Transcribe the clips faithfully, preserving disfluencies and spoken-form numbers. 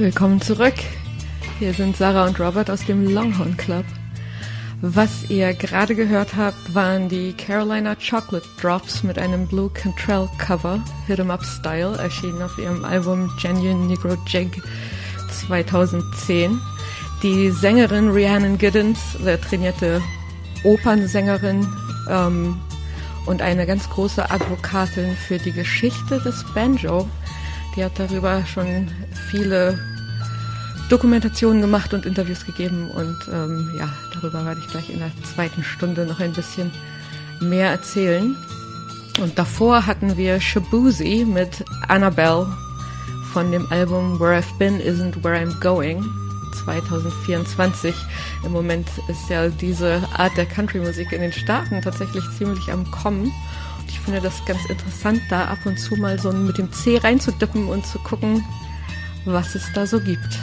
Willkommen zurück. Hier sind Sarah und Robert aus dem Longhorn Club. Was ihr gerade gehört habt, waren die Carolina Chocolate Drops mit einem Blue Cantrell Cover, Hit 'em Up Style, erschienen auf ihrem Album Genuine Negro Jig zweitausendzehn. Die Sängerin Rhiannon Giddens, sehr trainierte Opernsängerin ähm, und eine ganz große Advokatin für die Geschichte des Banjo. Die hat darüber schon viele Dokumentationen gemacht und Interviews gegeben und ähm, ja, darüber werde ich gleich in der zweiten Stunde noch ein bisschen mehr erzählen. Und davor hatten wir Shaboozey mit Annabelle von dem Album Where I've Been Isn't Where I'm Going zweitausendvierundzwanzig. Im Moment ist ja diese Art der Country-Musik in den Staaten tatsächlich ziemlich am Kommen. Und ich finde das ganz interessant, da ab und zu mal so mit dem C reinzudippen und zu gucken, was es da so gibt.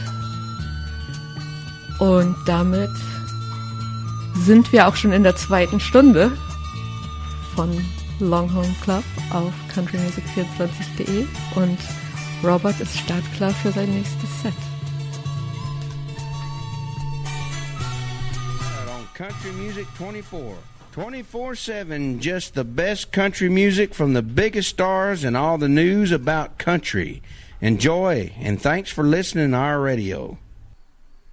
Und damit sind wir auch schon in der zweiten Stunde von Longhorn Club auf country music vierundzwanzig punkt de und Robert ist startklar für sein nächstes Set. On Country Music twenty-four. twenty-four seven, just the best country music from the biggest stars and all the news about country. Enjoy, and thanks for listening to our radio.